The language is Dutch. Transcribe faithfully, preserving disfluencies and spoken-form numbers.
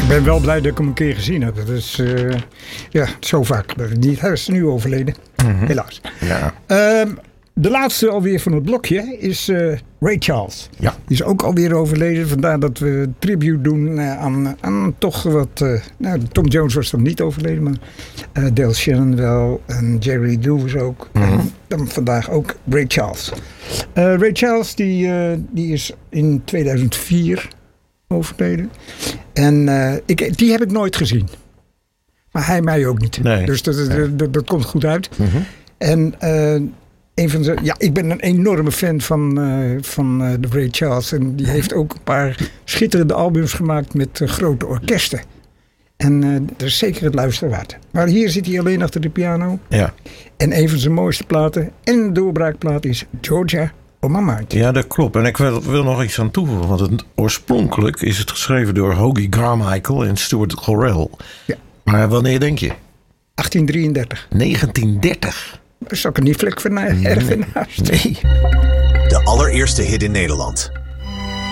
Ik ben wel blij dat ik hem een keer gezien heb. Dat is uh, ja, zo vaak gebeurd niet. Hij is nu overleden, mm-hmm. helaas. Ja. Uh, de laatste alweer van het blokje is uh, Ray Charles. Ja. Die is ook alweer overleden. Vandaar dat we een tribute doen uh, aan, aan toch wat... Uh, nou, Tom Jones was dan niet overleden, maar uh, Dale Shannon wel. En Jerry Lewis ook. Mm-hmm. En dan vandaag ook Ray Charles. Uh, Ray Charles die, uh, die is in tweeduizend vier overleden. En uh, ik, die heb ik nooit gezien. Maar hij mij ook niet. Nee. Dus dat, dat, nee. dat, dat komt goed uit. Mm-hmm. En uh, een van zijn, ja, ik ben een enorme fan van, uh, van uh, de Ray Charles. En die heeft ook een paar schitterende albums gemaakt met uh, grote orkesten. En uh, dat is zeker het luisteren waard. Maar hier zit hij alleen achter de piano. Ja. En een van zijn mooiste platen en doorbraakplaat is Georgia on My Mind. Ja, dat klopt. En ik wil, wil nog iets aan toevoegen. Want het, oorspronkelijk is het geschreven door Hoagy Carmichael en Stuart Gorrell. Ja. Maar wanneer denk je? achttien drieëndertig. negentien dertig. Dat is ook een niet vlek van erg naast. Nee. De allereerste hit in Nederland.